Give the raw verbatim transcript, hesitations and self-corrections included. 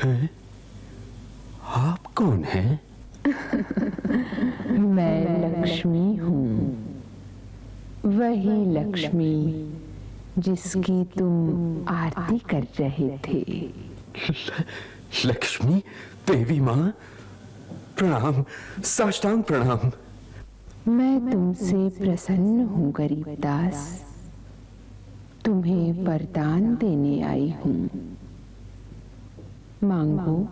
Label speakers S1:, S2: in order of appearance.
S1: हैं? आप कौन हैं?
S2: मैं लक्ष्मी हूँ, वही लक्ष्मी जिसकी तुम आरती कर रहे थे।
S1: ल, लक्ष्मी देवी माँ, प्रणाम, साष्टांग प्रणाम।
S2: मैं तुमसे प्रसन्न हूँ गरीबदास, तुम्हें वरदान देने आई हूँ। मांगो